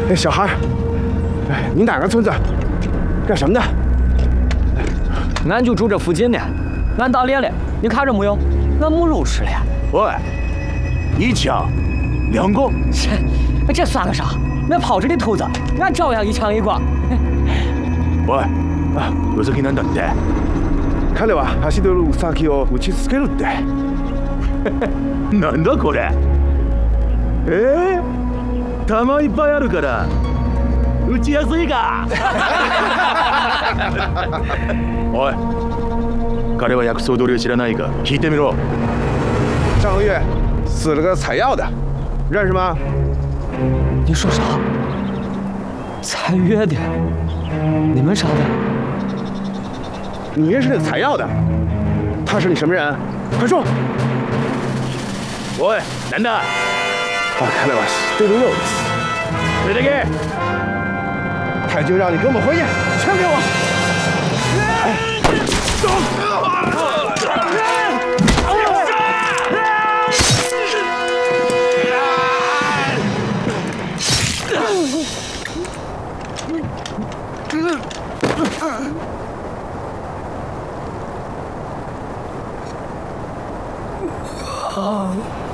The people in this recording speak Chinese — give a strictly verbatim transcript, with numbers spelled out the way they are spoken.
哎，小孩，哎，你哪个村子？干什么的？ 俺就住这附近的，俺打猎了，你看着没有？俺没肉吃了。 喂，一枪两个？ 这这算个啥？俺跑这里兔子，俺照样一枪一个。 喂，あ、よそ気なんだって。 彼は走るウサギを打ちつけるって。 なんだこれ？えー、弾いっぱいあるから撃ちやすいか。おい、彼は薬草取りを知らないか聞いてみろ。 上个月死了个采药的，认识吗？ 你说啥？采药的？你们啥的？ 你认识那个采药的？他是你什么人？快说！ おい、なんだ？ 把彼は知ってるようです。 それだけ。 太君让你跟我们回去，枪给我！ 啊！